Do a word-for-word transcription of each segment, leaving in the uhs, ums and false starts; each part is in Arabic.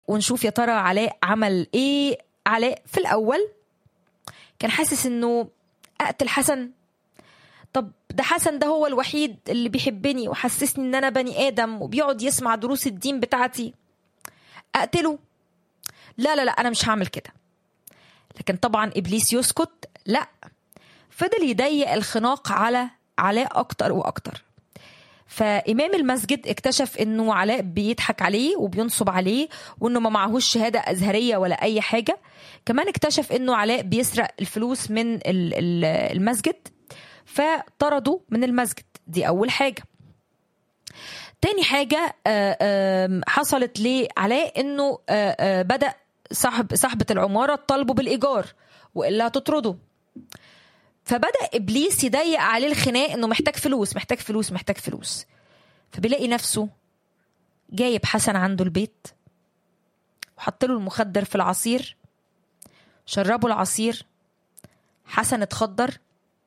ونشوف يا ترى علاء عمل ايه. علاء في الاول كان حاسس انه اقتل حسن، طب ده حسن ده هو الوحيد اللي بيحبني وحسسني ان انا بني ادم وبيقعد يسمع دروس الدين بتاعتي، اقتله؟ لا لا لا انا مش هعمل كده. لكن طبعا ابليس يسكت، لا، فضل يضيق الخناق على علاء اكتر واكتر. فامام المسجد اكتشف انه علاء بيضحك عليه وبينصب عليه وانه ما معهوش شهاده ازهريه ولا اي حاجه. كمان اكتشف انه علاء بيسرق الفلوس من المسجد، فطردوا من المسجد. دي اول حاجه. تاني حاجه حصلت لعلاء انه بدا صاحب صاحبه العماره تطالبه بالايجار والا هتطرده. فبدأ إبليس يضيق عليه الخناق إنه محتاج فلوس محتاج فلوس محتاج فلوس. فبيلاقي نفسه جايب حسن عنده البيت وحط له المخدر في العصير، شربوا العصير، حسن اتخدر.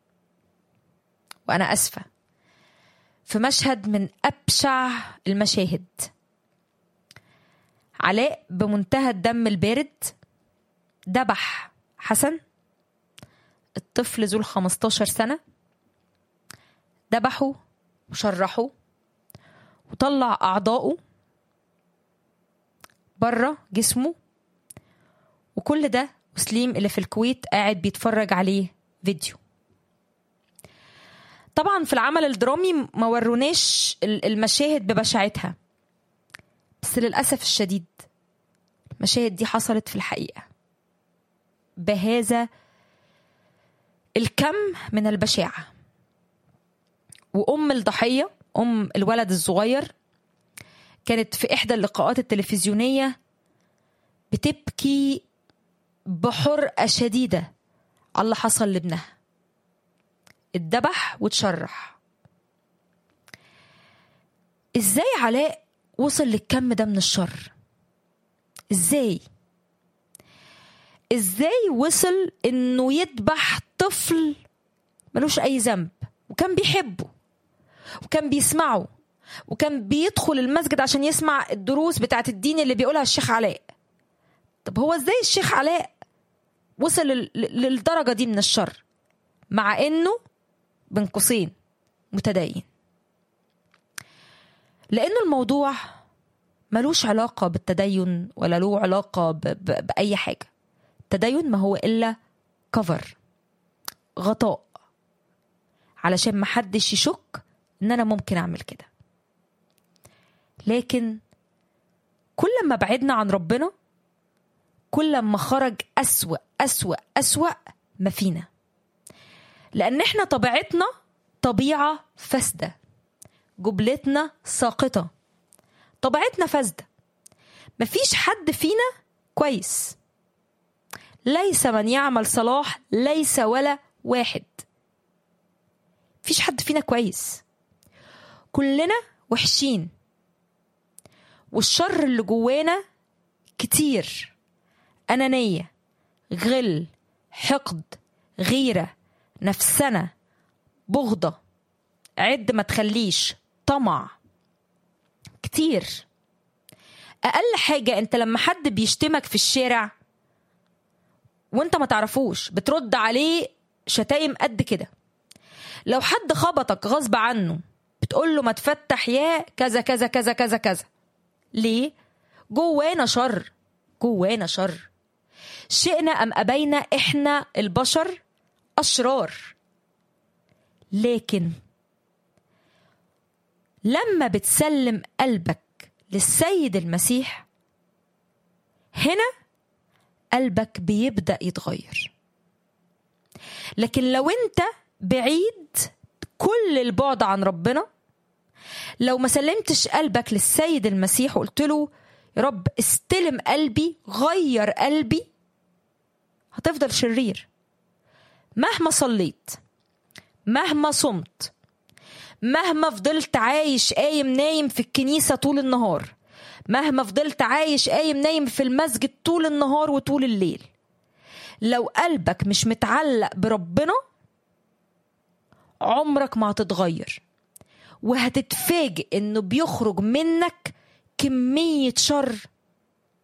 وأنا أسفة، في مشهد من أبشع المشاهد، علاء بمنتهى الدم البارد دبح حسن الطفل ذو الخمستاشر سنة، دبحه وشرحه وطلع أعضاؤه برا جسمه. وكل ده مسلم اللي في الكويت قاعد بيتفرج عليه فيديو. طبعا في العمل الدرامي ما وروناش المشاهد ببشاعتها، بس للأسف الشديد المشاهد دي حصلت في الحقيقة بهذا الكم من البشاعة. وأم الضحية، أم الولد الصغير، كانت في إحدى اللقاءات التلفزيونية بتبكي بحرقة شديدة على اللي حصل لابنها، اتذبح وتشرح. إزاي علاء وصل للكم ده من الشر؟ إزاي إزاي وصل إنه يذبح طفل ملوش أي ذنب وكان بيحبه وكان بيسمعه وكان بيدخل المسجد عشان يسمع الدروس بتاعت الدين اللي بيقولها الشيخ علاء؟ طب هو إزاي الشيخ علاء وصل للدرجة دي من الشر مع إنه بين قوسين متدين؟ لأنه الموضوع ملوش علاقة بالتدين ولا له علاقة ب- ب- بأي حاجة. التدين ما هو إلا كفر، غطاء، علشان ما حدش يشك إن أنا ممكن أعمل كده. لكن كل ما بعدنا عن ربنا كل ما خرج أسوأ أسوأ أسوأ ما فينا، لأن إحنا طبيعتنا طبيعة فاسدة، جبلتنا ساقطة، طبيعتنا فاسدة. مفيش حد فينا كويس، ليس من يعمل صلاح ليس ولا واحد. مفيش حد فينا كويس، كلنا وحشين، والشر اللي جوانا كتير. أنانية، غل، حقد، غيرة، نفسنا، بغضة، عد ما تخليش، طمع، كتير. أقل حاجة أنت لما حد بيشتمك في الشارع وانت ما تعرفوش بترد عليه شتايم قد كده. لو حد خبطك غصب عنه بتقوله ما تفتح يا كذا كذا كذا كذا كذا. ليه؟ جوانا شر، جوانا شر، شئنا أم أبينا إحنا البشر أشرار. لكن لما بتسلم قلبك للسيد المسيح هنا قلبك بيبدأ يتغير. لكن لو انت بعيد كل البعد عن ربنا، لو ما سلمتش قلبك للسيد المسيح وقلت له يا رب استلم قلبي، غير قلبي، هتفضل شرير. مهما صليت، مهما صمت، مهما فضلت عايش قايم نايم في الكنيسة طول النهار، مهما فضلت عايش قايم نايم في المسجد طول النهار وطول الليل، لو قلبك مش متعلق بربنا عمرك ما هتتغير، وهتتفاجئ انه بيخرج منك كمية شر